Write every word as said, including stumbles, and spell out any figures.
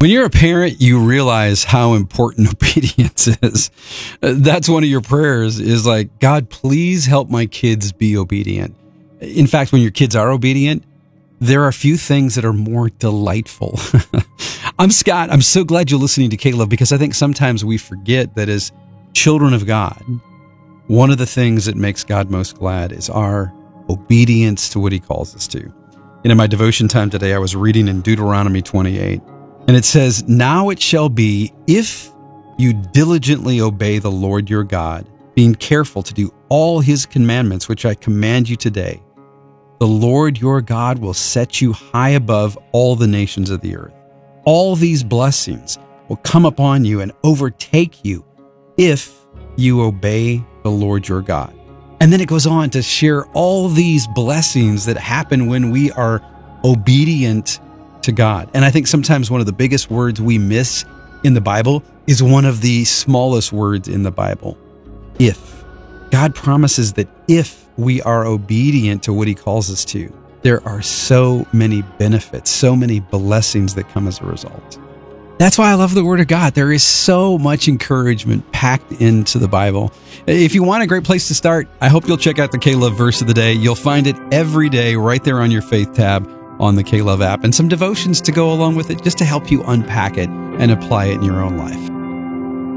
When you're a parent, you realize how important obedience is. Uh, That's one of your prayers is like, God, please help my kids be obedient. In fact, when your kids are obedient, there are few things that are more delightful. I'm Scott. I'm so glad you're listening to Caleb, because I think sometimes we forget that as children of God, one of the things that makes God most glad is our obedience to what he calls us to. And in my devotion time today, I was reading in Deuteronomy twenty-eight, and it says, "Now it shall be, if you diligently obey the Lord your God, being careful to do all his commandments, which I command you today, the Lord your God will set you high above all the nations of the earth. All these blessings will come upon you and overtake you if you obey the Lord your God." And then it goes on to share all these blessings that happen when we are obedient to God. And I think sometimes one of the biggest words we miss in the Bible is one of the smallest words in the Bible, if. God promises that if we are obedient to what he calls us to, there are so many benefits, so many blessings that come as a result. That's why I love the Word of God. There is so much encouragement packed into the Bible. If you want a great place to start, I hope you'll check out the K-Love Verse of the Day. You'll find it every day right there on your Faith tab on the K-Love app, and some devotions to go along with it just to help you unpack it and apply it in your own life.